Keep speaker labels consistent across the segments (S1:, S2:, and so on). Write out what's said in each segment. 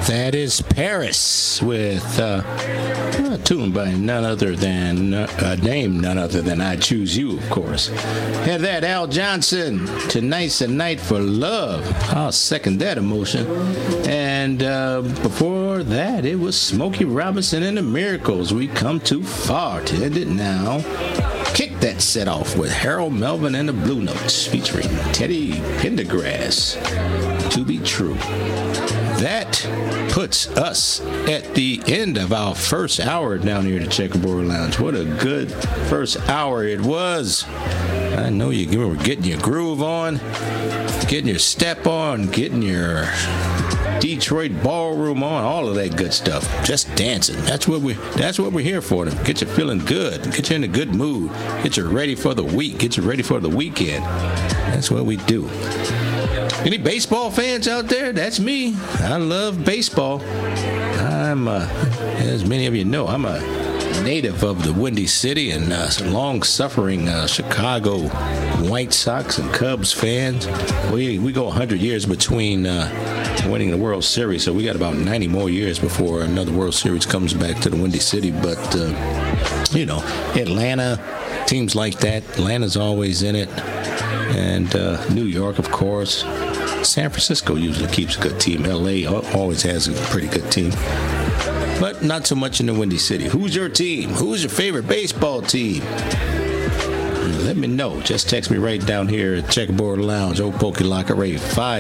S1: That is Paris with a tune by none other than a name none other than I Choose You, of course. Had that Al Johnson, Tonight's a Night for Love. I'll second that emotion. And before that, it was Smokey Robinson and the Miracles. We come too far to end it now. Kick that set off with Harold Melvin and the Blue Notes featuring Teddy Pendergrass. To Be True. That puts us at the end of our first hour down here at the Checkerboard Lounge. What a good first hour it was. I know you were getting your groove on, getting your step on, getting your Detroit ballroom on, all of that good stuff. Just dancing. That's what we're here for. To get you feeling good, get you in a good mood, get you ready for the week, get you ready for the weekend. That's what we do. Any baseball fans out there? That's me. I love baseball. As many of you know, I'm a native of the Windy City and long-suffering Chicago White Sox and Cubs fans. We go 100 years between winning the World Series, so we got about 90 more years before another World Series comes back to the Windy City. But, Atlanta, teams like that, Atlanta's always in it. And New York, of course. San Francisco usually keeps a good team. LA always has a pretty good team. But not so much in the Windy City. Who's your team? Who's your favorite baseball team? Let me know. Just text me right down here at Checkerboard Lounge, Old Pokey Locker Rate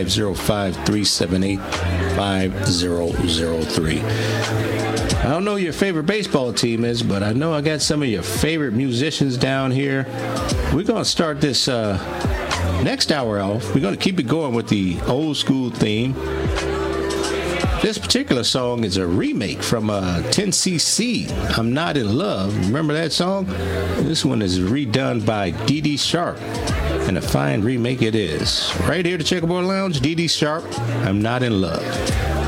S1: 505-378-5003. I don't know who your favorite baseball team is, but I know I got some of your favorite musicians down here. We're going to start this next hour off. We're going to keep it going with the old school theme. This particular song is a remake from 10cc, I'm Not in Love. Remember that song? This one is redone by Dee Dee Sharp, and a fine remake it is. Right here at the Checkerboard Lounge, Dee Dee Sharp, I'm Not in Love.